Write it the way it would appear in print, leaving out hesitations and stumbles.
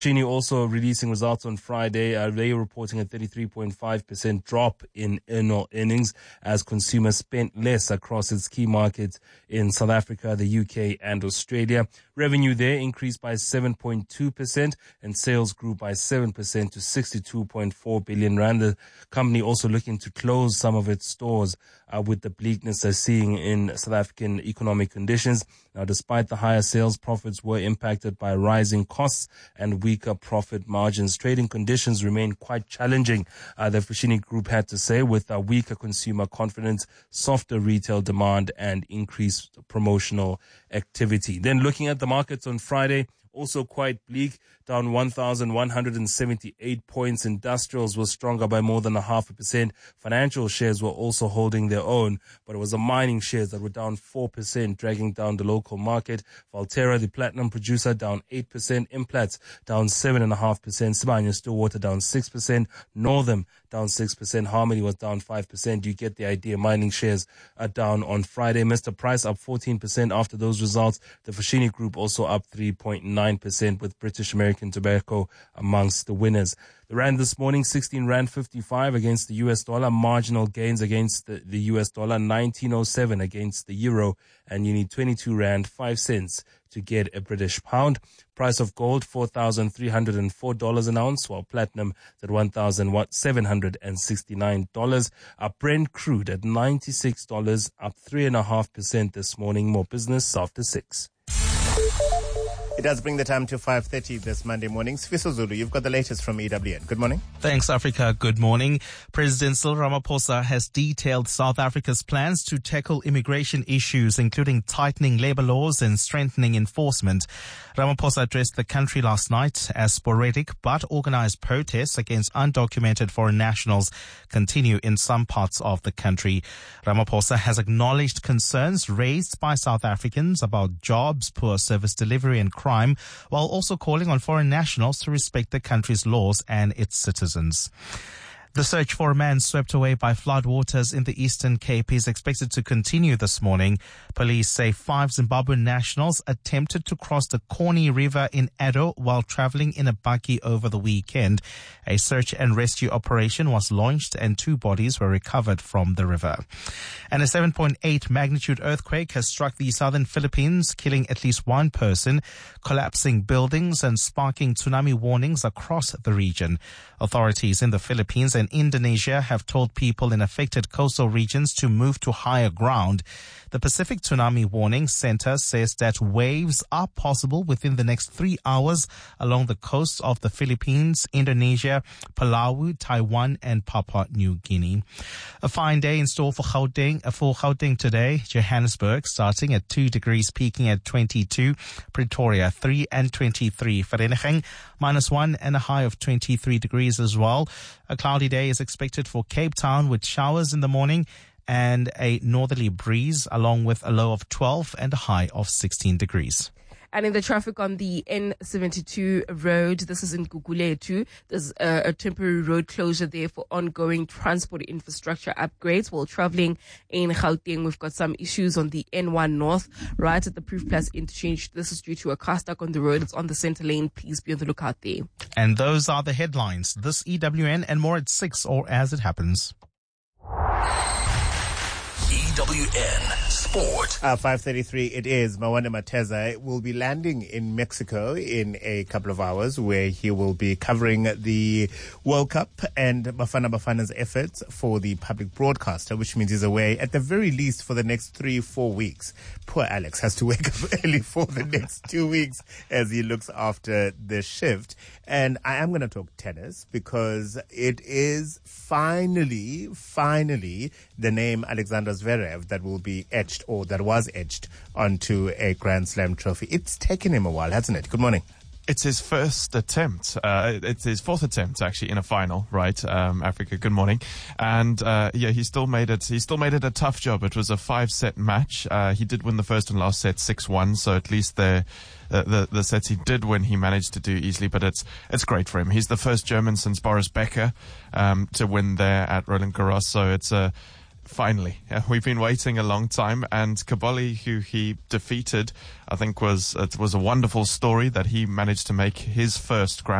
Foschini also releasing results on Friday. They were reporting a 33.5% drop in annual earnings as consumers spent less across its key markets in South Africa, the UK and Australia. Revenue there increased by 7.2% and sales grew by 7% to 62.4 billion rand. The company also looking to close some of its stores with the bleakness they're seeing in South African economic conditions. Now, despite the higher sales, profits were impacted by rising costs and weaker profit margins. Trading conditions remain quite challenging, the Foschini Group had to say, with weaker consumer confidence, softer retail demand and increased promotional activity. Then looking at the markets on Friday, also quite bleak, down 1,178 points. Industrials were stronger by more than 0.5%. Financial shares were also holding their own, but it was the mining shares that were down 4%, dragging down the local market. Valterra, the platinum producer, down 8%. Implats down 7.5%. Sibanye-Stillwater down 6%. Northam down 6%. Harmony was down 5%. You get the idea. Mining shares are down on Friday. Mr. Price up 14% after those results. The Foschini Group also up 3.9%, with British American Tobacco amongst the winners. The rand this morning, 16 rand 55 against the US dollar. Marginal gains against the US dollar, 19.07 against the euro. And you need 22 rand 5 cents to get a British pound. Price of gold, $4,304 an ounce, while platinum is at $1,769. Brent crude at $96, up 3.5% this morning. More business after 6. It does bring the time to 5:30 this Monday morning. Sifiso Zulu, you've got the latest from EWN. Good morning. Thanks, Africa. Good morning. President Cyril Ramaphosa has detailed South Africa's plans to tackle immigration issues, including tightening labor laws and strengthening enforcement. Ramaphosa addressed the country last night as sporadic but organized protests against undocumented foreign nationals continue in some parts of the country. Ramaphosa has acknowledged concerns raised by South Africans about jobs, poor service delivery and crime, while also calling on foreign nationals to respect the country's laws and its citizens. The search for a man swept away by floodwaters in the Eastern Cape is expected to continue this morning. Police say 5 Zimbabwean nationals attempted to cross the Corny River in Edo while traveling in a buggy over the weekend. A search and rescue operation was launched and 2 bodies were recovered from the river. And a 7.8 magnitude earthquake has struck the southern Philippines, killing at least 1 person, collapsing buildings and sparking tsunami warnings across the region. Authorities in the Philippines and Indonesia have told people in affected coastal regions to move to higher ground. The Pacific Tsunami Warning Center says that waves are possible within the next 3 hours along the coasts of the Philippines, Indonesia, Palau, Taiwan, and Papua New Guinea. A fine day in store for Gauteng today. Johannesburg starting at 2 degrees, peaking at 22. Pretoria 3 and 23. Vereeniging -1 and a high of 23 degrees as well. A cloudy day is expected for Cape Town with showers in the morning and a northerly breeze, along with a low of 12 and a high of 16 degrees. And in the traffic on the N72 road, this is in Gugulethu, there's a temporary road closure there for ongoing transport infrastructure upgrades. While traveling in Gauteng, we've got some issues on the N1 North, right at the Proof Plus interchange. This is due to a car stuck on the road. It's on the center lane. Please be on the lookout there. And those are the headlines. This EWN and more at 6 or as it happens. EWN Sport. 5:33 it is. Mawanda Mateza will be landing in Mexico in a couple of hours, where he will be covering the World Cup and Bafana Bafana's efforts for the public broadcaster, which means he's away at the very least for the next 3-4 weeks. Poor Alex has to wake up early for the next 2 weeks as he looks after the shift. And I am going to talk tennis because it is finally the name Alexander Zverev that will be etched, or that was etched, onto a Grand Slam trophy. It's taken him a while, hasn't it? Good morning. It's his first attempt. It's his 4th attempt, actually, in a final, right? Africa, good morning. And, he still made it. He still made it a tough job. It was a 5-set match. He did win the first and last set 6-1. So at least the sets he did win, he managed to do easily. But it's great for him. He's the first German since Boris Becker, to win there at Roland Garros. So Finally, we've been waiting a long time, and Kabali, who he defeated, I think it was a wonderful story that he managed to make his first Grand